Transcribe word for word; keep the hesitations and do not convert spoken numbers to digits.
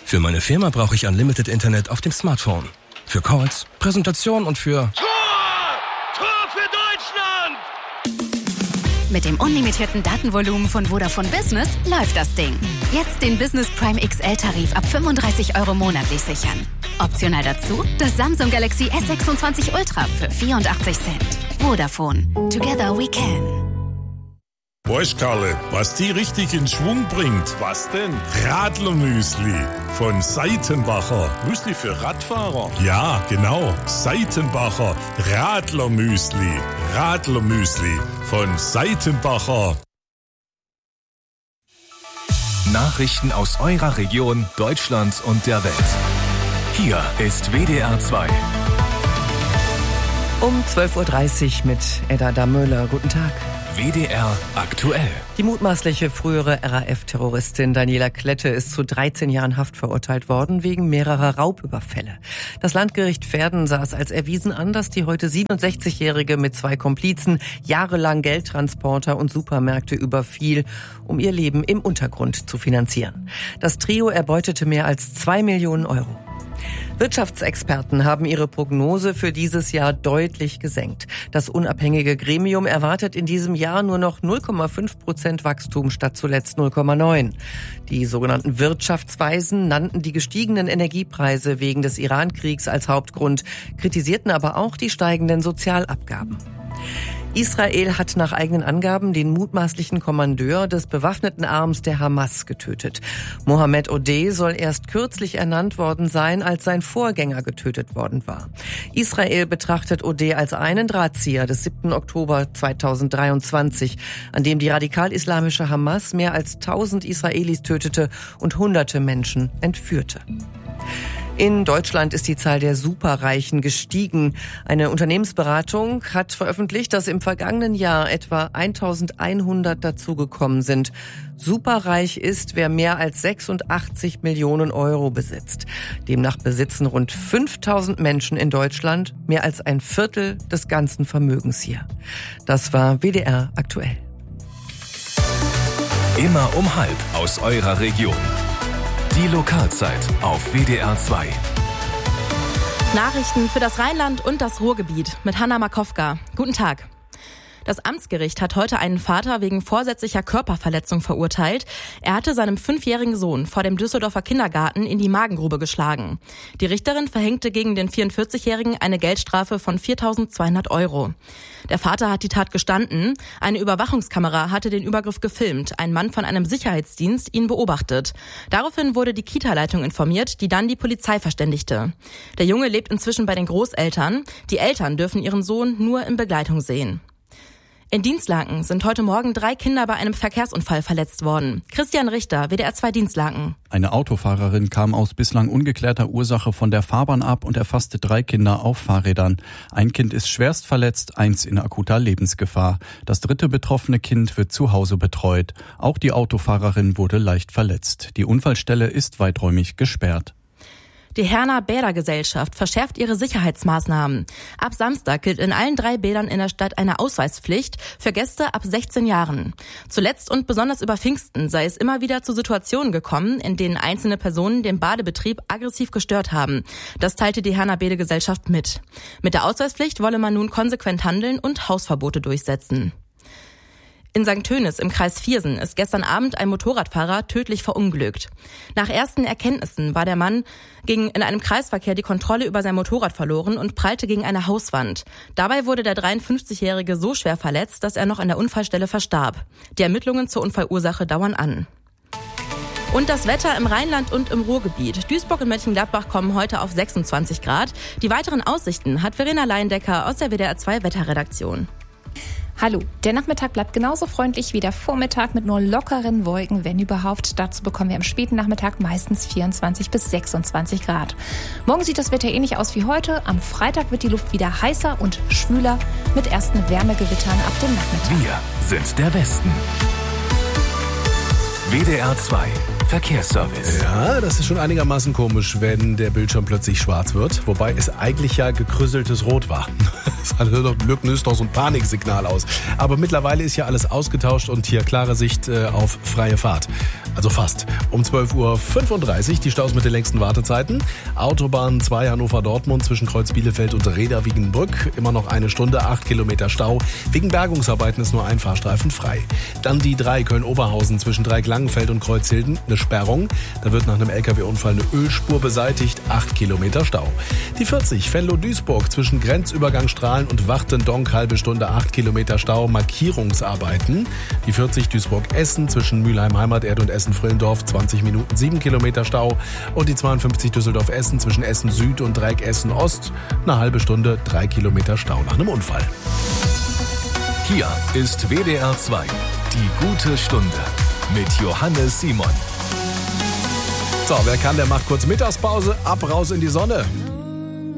Für meine Firma brauche ich Unlimited Internet auf dem Smartphone. Für Calls, Präsentation und für... Tor! Tor für Deutschland! Mit dem unlimitierten Datenvolumen von Vodafone Business läuft das Ding. Jetzt den Business Prime X L-Tarif ab fünfunddreißig Euro monatlich sichern. Optional dazu das Samsung Galaxy S sechsundzwanzig Ultra für vierundachtzig Cent. Vodafone. Together we can. Weißt Karle, was die richtig in Schwung bringt? Was denn? Radlermüsli von Seitenbacher. Müsli für Radfahrer? Ja, genau. Seitenbacher Radlermüsli. Radlermüsli von Seitenbacher. Nachrichten aus eurer Region, Deutschland und der Welt. Hier ist W D R zwei. Um zwölf Uhr dreißig mit Edda Damöller. Guten Tag. W D R aktuell. Die mutmaßliche frühere R A F-Terroristin Daniela Klette ist zu dreizehn Jahren Haft verurteilt worden wegen mehrerer Raubüberfälle. Das Landgericht Verden sah es als erwiesen an, dass die heute siebenundsechzigjährige mit zwei Komplizen jahrelang Geldtransporter und Supermärkte überfiel, um ihr Leben im Untergrund zu finanzieren. Das Trio erbeutete mehr als zwei Millionen Euro. Wirtschaftsexperten haben ihre Prognose für dieses Jahr deutlich gesenkt. Das unabhängige Gremium erwartet in diesem Jahr nur noch null Komma fünf Prozent Wachstum statt zuletzt null Komma neun. Die sogenannten Wirtschaftsweisen nannten die gestiegenen Energiepreise wegen des Iran-Kriegs als Hauptgrund, kritisierten aber auch die steigenden Sozialabgaben. Israel hat nach eigenen Angaben den mutmaßlichen Kommandeur des bewaffneten Arms der Hamas getötet. Mohammed Odeh soll erst kürzlich ernannt worden sein, als sein Vorgänger getötet worden war. Israel betrachtet Odeh als einen Drahtzieher des siebten Oktober zweitausenddreiundzwanzig, an dem die radikal-islamische Hamas mehr als tausend Israelis tötete und hunderte Menschen entführte. In Deutschland ist die Zahl der Superreichen gestiegen. Eine Unternehmensberatung hat veröffentlicht, dass im vergangenen Jahr etwa eintausendeinhundert dazugekommen sind. Superreich ist, wer mehr als sechsundachtzig Millionen Euro besitzt. Demnach besitzen rund fünftausend Menschen in Deutschland mehr als ein Viertel des ganzen Vermögens hier. Das war W D R aktuell. Immer um halb aus eurer Region. Die Lokalzeit auf W D R zwei. Nachrichten für das Rheinland und das Ruhrgebiet mit Hanna Markowka. Guten Tag. Das Amtsgericht hat heute einen Vater wegen vorsätzlicher Körperverletzung verurteilt. Er hatte seinem fünfjährigen Sohn vor dem Düsseldorfer Kindergarten in die Magengrube geschlagen. Die Richterin verhängte gegen den vierundvierzigjährigen eine Geldstrafe von viertausendzweihundert Euro. Der Vater hat die Tat gestanden. Eine Überwachungskamera hatte den Übergriff gefilmt. Ein Mann von einem Sicherheitsdienst ihn beobachtet. Daraufhin wurde die Kita-Leitung informiert, die dann die Polizei verständigte. Der Junge lebt inzwischen bei den Großeltern. Die Eltern dürfen ihren Sohn nur in Begleitung sehen. In Dinslaken sind heute Morgen drei Kinder bei einem Verkehrsunfall verletzt worden. Christian Richter, W D R zwei Dinslaken. Eine Autofahrerin kam aus bislang ungeklärter Ursache von der Fahrbahn ab und erfasste drei Kinder auf Fahrrädern. Ein Kind ist schwerst verletzt, eins in akuter Lebensgefahr. Das dritte betroffene Kind wird zu Hause betreut. Auch die Autofahrerin wurde leicht verletzt. Die Unfallstelle ist weiträumig gesperrt. Die Herner Bädergesellschaft verschärft ihre Sicherheitsmaßnahmen. Ab Samstag gilt in allen drei Bädern in der Stadt eine Ausweispflicht für Gäste ab sechzehn Jahren. Zuletzt und besonders über Pfingsten sei es immer wieder zu Situationen gekommen, in denen einzelne Personen den Badebetrieb aggressiv gestört haben. Das teilte die Herner Bädergesellschaft mit. Mit der Ausweispflicht wolle man nun konsequent handeln und Hausverbote durchsetzen. In Sankt Tönis im Kreis Viersen ist gestern Abend ein Motorradfahrer tödlich verunglückt. Nach ersten Erkenntnissen war der Mann gegen in einem Kreisverkehr die Kontrolle über sein Motorrad verloren und prallte gegen eine Hauswand. Dabei wurde der dreiundfünfzigjährige so schwer verletzt, dass er noch an der Unfallstelle verstarb. Die Ermittlungen zur Unfallursache dauern an. Und das Wetter im Rheinland und im Ruhrgebiet. Duisburg und Mönchengladbach kommen heute auf sechsundzwanzig Grad. Die weiteren Aussichten hat Verena Leindecker aus der W D R zwei Wetterredaktion. Hallo, der Nachmittag bleibt genauso freundlich wie der Vormittag mit nur lockeren Wolken, wenn überhaupt. Dazu bekommen wir am späten Nachmittag meistens vierundzwanzig bis sechsundzwanzig Grad. Morgen sieht das Wetter ähnlich aus wie heute. Am Freitag wird die Luft wieder heißer und schwüler mit ersten Wärmegewittern ab dem Nachmittag. Wir sind der Westen. W D R zwei Verkehrsservice. Ja, das ist schon einigermaßen komisch, wenn der Bildschirm plötzlich schwarz wird. Wobei es eigentlich ja gekrüsseltes Rot war. Das löst doch so ein Paniksignal aus. Aber mittlerweile ist ja alles ausgetauscht und hier klare Sicht äh, auf freie Fahrt. Also fast. Um zwölf Uhr fünfunddreißig die Staus mit den längsten Wartezeiten. Autobahn zwei Hannover-Dortmund zwischen Kreuz Bielefeld und Reda-Wiedenbrück. Immer noch eine Stunde, acht Kilometer Stau. Wegen Bergungsarbeiten ist nur ein Fahrstreifen frei. Dann die drei Köln-Oberhausen zwischen Dreieck-Langenfeld und Kreuzhilden. Eine Sperrung. Da wird nach einem L K W-Unfall eine Ölspur beseitigt. acht Kilometer Stau. Die vierzig Venlo-Duisburg zwischen Grenzübergang Strahlen und Wachtendonk. Halbe Stunde, acht Kilometer Stau. Markierungsarbeiten. Die vierzig Duisburg-Essen zwischen Mülheim-Heimaterde und Essen-Frillendorf. zwanzig Minuten, sieben Kilometer Stau. Und die zweiundfünfzig Düsseldorf-Essen zwischen Essen Süd und Dreieck Essen Ost. Eine halbe Stunde, drei Kilometer Stau nach einem Unfall. Hier ist W D R zwei. Die gute Stunde mit Johannes Simon. So, wer kann, der macht kurz Mittagspause. Ab raus in die Sonne.